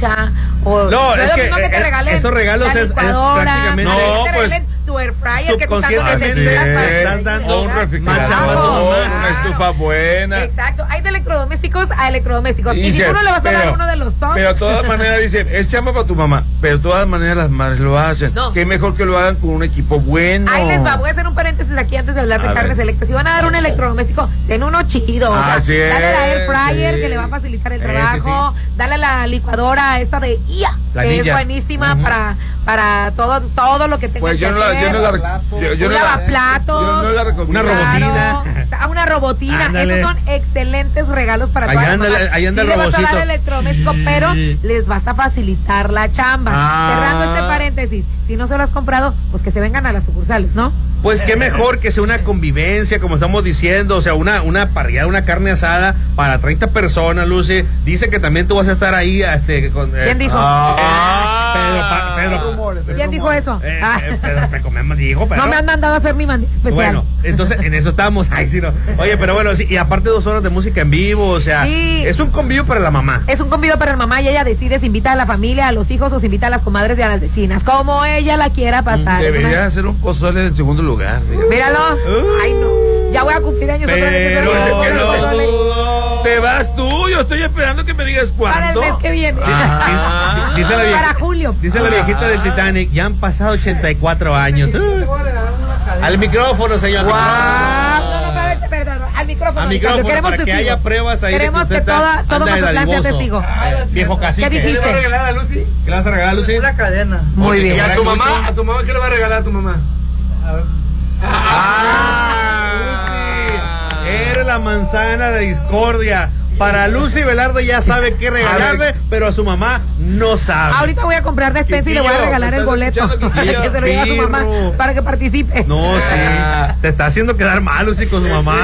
plancha o no es que te regalen esos regalos es prácticamente no pues tu air fryer que tú tanto necesitas estás dando un refrigerador, una estufa buena. Exacto, hay de electrodomésticos a electrodomésticos y si tú no le vas a dar uno de los top, pero de todas maneras dice es chamba para tu mamá, pero de todas maneras las madres lo hacen. Qué mejor que lo hagan con un equipo bueno. Ahí les va, voy a hacer un paréntesis aquí antes de hablar de carnes selectas. Si van a dar un electrodoméstico, den uno chido, dale la air fryer que le va a facilitar el trabajo, dale la licuadora esta de IA, que es buenísima para todo lo que tenga que hacer. Un lavaplatos, una robotina. Una robotina. Esos son excelentes regalos para todas las mamás. Ahí anda el les vas robocito. a dar electrodoméstico, pero les vas a facilitar la chamba. Cerrando este paréntesis, si no se lo has comprado, pues que se vengan a las sucursales, ¿no? Pues qué mejor que sea una convivencia, como estamos diciendo, o sea, una parrillada, una carne asada para 30 personas, Lucy. Dice que también tú vas a estar ahí. ¿Quién dijo? Pedro. ¿Quién dijo eso? Pedro. No me han mandado a hacer mi mandil especial. Bueno, entonces en eso estamos. Ay, sí, no. Oye, pero bueno, sí, y aparte 2 horas de música en vivo, o sea, es un convivio para la mamá. Es un convivio para la mamá y ella decide si invita a la familia, a los hijos o si invita a las comadres y a las vecinas, como ella la quiera pasar. Debería hacer un pozole en segundo lugar. Míralo. Ay, no. Ya voy a cumplir años otra vez. Te vas tú, yo estoy esperando que me digas cuándo. Para el mes que viene. Dice la para julio. Dice la viejita del Titanic, ya han pasado 84 años. Al micrófono, señor. No, perdón. Al micrófono. Queremos para que haya pruebas ahí. Queremos que todo Mazatlán sea testigo. Viejo cacique. ¿Qué dijiste? ¿Qué le va a regalar a Lucy? ¿Qué le vas a regalar a Lucy? Una cadena. Muy bien. ¿Y a tu mamá qué le va a regalar a tu mamá? A ver. Lucy, eres la manzana de discordia. Para Lucy Velarde ya sabe qué regalarle, pero a su mamá no sabe. Ahorita voy a comprar despensa y le voy a regalar el boleto para que se lo lleve a su mamá, para que participe. No, sí. Te está haciendo quedar mal, Lucy, con su mamá,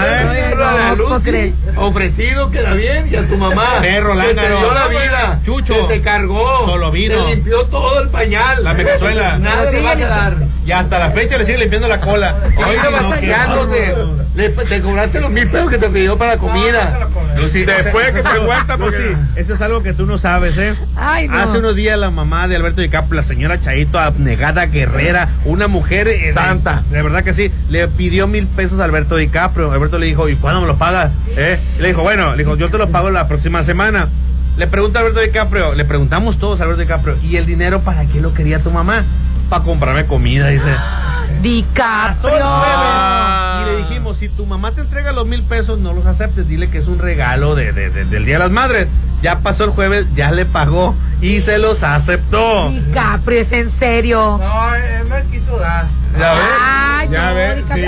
Ofrecido, queda bien. Y a tu mamá. Perro, que te lángaro. dio la vida. Chucho. Que te cargó. Solo vino. Te limpió todo el pañal. La mecazuela. Nada le va a quedar. Y hasta la fecha le sigue limpiando la cola. Ahorita batallándote. Te cobraste los 1,000 pesos que te pidió para la comida. Lucy, después que se aguanta, Lucy, eso es algo que tú no sabes, ¿eh? Ay, no. Hace unos días la mamá de Alberto DiCaprio, la señora Chaito, abnegada, guerrera, una mujer santa, de verdad que sí, le pidió 1,000 pesos a Alberto DiCaprio. Alberto le dijo, ¿y cuándo me lo pagas? Y le dijo, bueno, yo te lo pago la próxima semana. Le pregunta a Alberto DiCaprio, le preguntamos todos a Alberto DiCaprio, ¿y el dinero para qué lo quería tu mamá? Para comprarme comida, dice. DiCaprio. Y le dijimos, si tu mamá te entrega los 1,000 pesos, no los aceptes, dile que es un regalo del Día de las Madres. Ya pasó el jueves, ya le pagó y se los aceptó. DiCaprio, ¿es en serio? No, él me quiso dar. Ya ves, sí.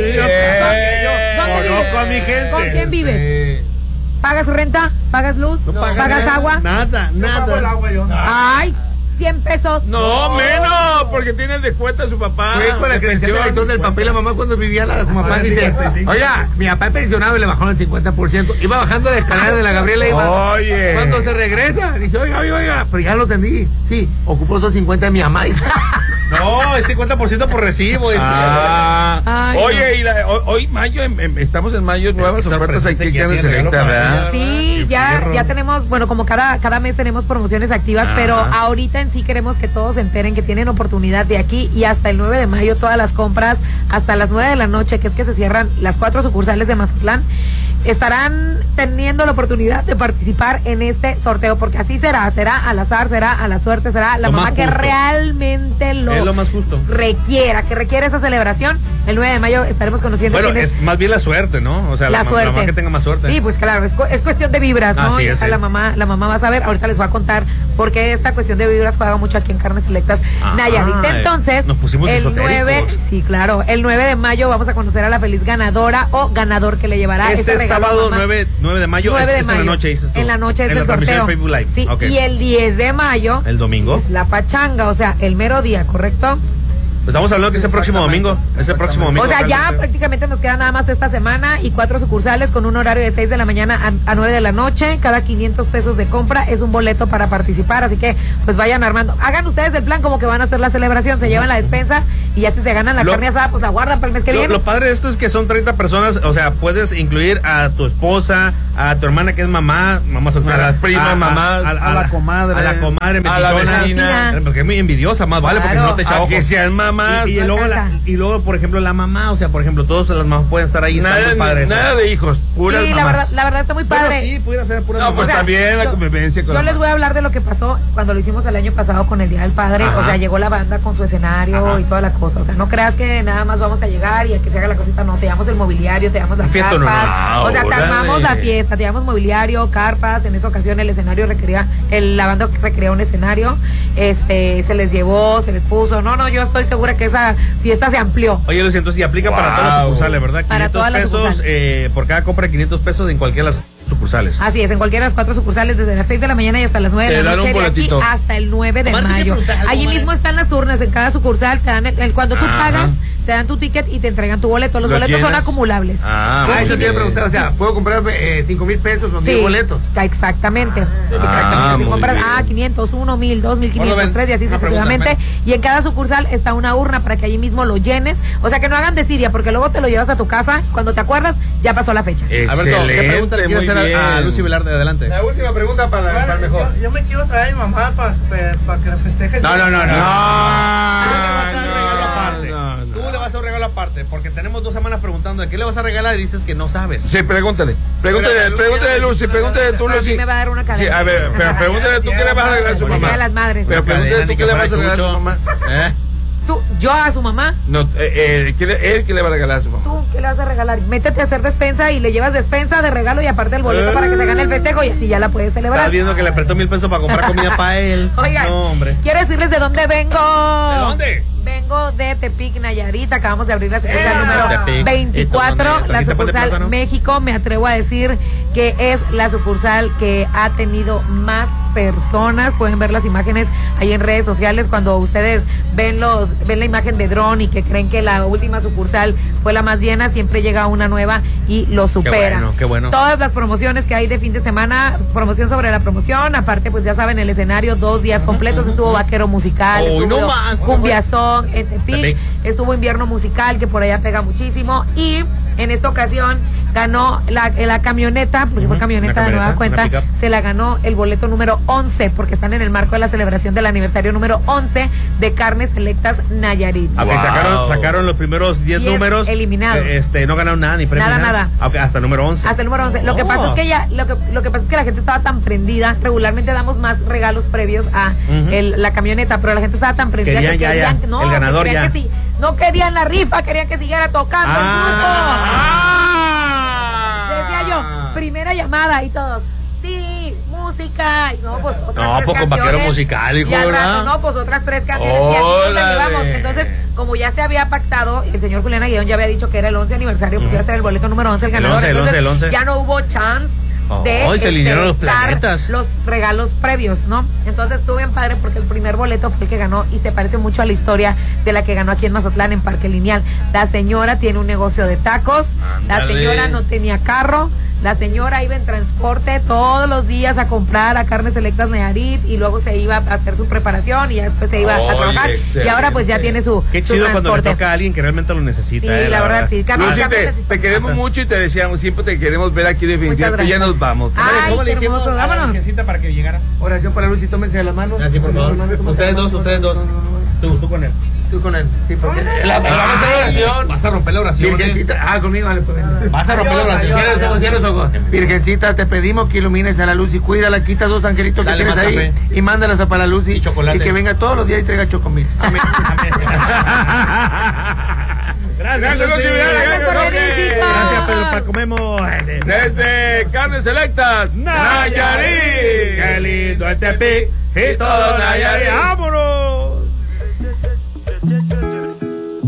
Conozco a mi gente. ¿Con quién vives? ¿Pagas renta? ¿Pagas luz? No ¿Pagas agua? Nada. Pago el agua yo. Ay, 100 pesos. No, menos, porque tiene el descuento de su papá. Fue con la credencial del lector del papel. La mamá cuando vivía la mamá dice, oiga, mi papá es pensionado y le bajaron el 50%. Iba bajando de escalera de la Gabriela y iba. Oye. Cuando se regresa, dice, oiga, pero ya lo atendí. Sí, ocupo los 50 de mi mamá. Dice, no, es 50% por recibo. Oye, hoy mayo, estamos en mayo, nuevas ofertas aquí en Carne Selecta, ¿verdad? Sí, ya tenemos, bueno, como cada mes tenemos promociones activas, pero ahorita en sí queremos que todos se enteren que tienen oportunidad de aquí y hasta el 9 de mayo todas las compras hasta las 9 de la noche, que es que se cierran las 4 sucursales de Mazatlán, estarán teniendo la oportunidad de participar en este sorteo, porque así será al azar, será a la suerte, será la mamá que realmente lo más justo requiera esa celebración. El 9 de mayo estaremos conociendo. Bueno, es más bien la suerte, ¿no? O sea, la mamá que tenga más suerte. Sí, pues claro, es cuestión de vibras, ¿no? Sí, la mamá va a saber, ahorita les voy a contar por qué esta cuestión de vibras juega mucho aquí en Carnes Selectas Nayarit. Entonces, nos pusimos el 9, sí, claro, el 9 de mayo vamos a conocer a la feliz ganadora o ganador que le llevará este sábado 9 de mayo, es en la noche, dices tú. En la noche es el sorteo. Facebook Live. Sí, y el 10 de mayo, el domingo, es la pachanga, o sea, el mero día, ¿correcto? Pues estamos hablando que ese próximo domingo. O sea, ya prácticamente nos queda nada más esta semana y 4 sucursales con un horario de 6 de la mañana a 9 de la noche. Cada 500 pesos de compra es un boleto para participar. Así que, pues vayan armando. Hagan ustedes el plan como que van a hacer la celebración. Se llevan la despensa y ya si se ganan la carne asada, pues la guardan para el mes que viene. Lo padre de esto es que son 30 personas. O sea, puedes incluir a tu esposa, a tu hermana que es mamá soltera, a las primas, mamás, a la comadre, a la vecina, porque es muy envidiosa, más vale, porque si no te echa ojo. Que sean mamás. Y luego, por ejemplo, la mamá, o sea, por ejemplo, todas las mamás pueden estar ahí. Nada de hijos, puras mamás. La verdad está muy padre. Bueno, sí, pudiera ser puras mamás. No, pues también la convivencia con yo les voy a hablar de lo que pasó cuando lo hicimos el año pasado con el Día del Padre. O sea, llegó la banda con su escenario y toda la cosa. O sea, no creas que nada más vamos a llegar y a que se haga la cosita, no, te damos el mobiliario, te damos las carpas. O sea, te armamos la fiesta, te damos mobiliario, carpas. En esta ocasión el escenario la banda requería un escenario. Se les llevó, se les puso. No, yo estoy segura que esa fiesta se amplió. Oye, Lucy, entonces y aplica para todas las sucursales, ¿verdad? Para 500 pesos por cada compra de 500 pesos en cualquiera de las sucursales. Así es, en cualquiera de las 4 sucursales, desde las 6 de la mañana y hasta las 9 de la noche, de aquí hasta el 9 de mayo. Allí mismo están las urnas, en cada sucursal te dan cuando tú pagas, te dan tu ticket y te entregan tu boleto. Los boletos son acumulables. Eso te iba a preguntar, o sea, ¿puedo comprar 5,000 pesos o 10 boletos? Exactamente. Si compras 500, 1, 1000, 2, 1500, 3 y así sucesivamente. Y en cada sucursal está una urna para que allí mismo lo llenes. O sea, que no hagan desidia, porque luego te lo llevas a tu casa, cuando te acuerdas, ya pasó la fecha. Alberto, ¿qué pregunta le quieres hacer a Lucy Velarde? Adelante. La última pregunta para el mejor. Yo me quiero traer a mi mamá para que la festeje. No. Tú le vas a un regalo aparte, porque tenemos 2 semanas preguntando de qué le vas a regalar y dices que no sabes. Sí, pregúntale, Lucy, pregúntale tú, Lucy. Me va a dar una cadena. Sí, a ver, pero pregúntale tú qué le vas a regalar a su mamá. Día de las Madres. Pero pregúntale tú qué le vas a regalar a su mamá. ¿Yo a su mamá? No, él qué le va a regalar a su mamá. ¿Tú qué le vas a regalar? Métete a hacer despensa y le llevas despensa de regalo y aparte el boleto para que se gane el festejo y así ya la puedes celebrar. Estás viendo que le prestó 1,000 pesos para comprar comida para él. Oigan, no, hombre. Quiero decirles de dónde vengo. ¿De dónde? Vengo de Tepic, Nayarit. Acabamos de abrir la sucursal número 24, la sucursal México. Me atrevo a decir que es la sucursal que ha tenido más personas. Pueden ver las imágenes ahí en redes sociales. Cuando ustedes ven la imagen de dron y que creen que la última sucursal fue la más llena, siempre llega una nueva y lo supera. Qué bueno. Todas las promociones que hay de fin de semana, promoción sobre la promoción. Aparte, pues ya saben, el escenario 2 días completos. Estuvo Vaquero Musical, estuvo Cumbiazón en Tepic, estuvo Invierno Musical, que por allá pega muchísimo. Y en esta ocasión ganó la camioneta, porque fue camioneta de nueva cuenta, se la ganó el boleto número 11, porque están en el marco de la celebración del aniversario número 11 de Carnes Selectas Nayarit. Aunque sacaron los primeros 10 números eliminados. No ganaron nada, ni premio. Nada. Hasta el número 11. Hasta el número 11. Lo que pasa es que lo que pasa es que la gente estaba tan prendida. Regularmente damos más regalos previos a la camioneta, pero la gente estaba tan prendida que querían el ganador ya. No querían la rifa, querían que siguiera tocando el grupo. Decía yo, primera llamada y todos. Sí, música. Y no, pues otras 3 con Vaquero Musical, hijo, ¿verdad? No, pues otras 3 canciones y así nos la llevamos. Entonces, como ya se había pactado, el señor Julián Aguillón ya había dicho que era el 11 aniversario, pues iba a ser el boleto número 11 el ganador. El 11. Ya no hubo chance de se alinearon los planetas, los regalos previos, ¿no? Entonces estuvo bien padre porque el primer boleto fue el que ganó y se parece mucho a la historia de la que ganó aquí en Mazatlán, en Parque Lineal. La señora tiene un negocio de tacos. La señora no tenía carro. La señora iba en transporte todos los días a comprar a Carnes Selectas Nayarit y luego se iba a hacer su preparación y ya después se iba a trabajar. Y ahora pues ya tiene su Qué chido cuando le toca a alguien que realmente lo necesita. Sí, la verdad, sí. Lucy, te queremos mucho y te deseamos, siempre te queremos ver aquí definitivamente. Ya nos vamos. Ay, ¿cómo le dijimos a la virgencita para que llegara? Oración para Lucy, tómense de las manos. Así, por favor. Ustedes dos. Tú con él. Tú con él. Sí, porque vas a romper la oración. Virgencita, conmigo, vale, pues. Vas a romper la oración. Cierra los ojos. Virgencita, te pedimos que ilumines a la Lucy, cuídala, quita 2 angelitos que tienes ahí café. Y mándalas para la Lucy y que venga todos los días y traiga chocomil. Amén. Gracias, Lucy. Gracias, Pedro, para comemos. Desde Carnes Selectas Nayarit. Qué lindo este Tepic y todo Nayarit. ¡Vámonos!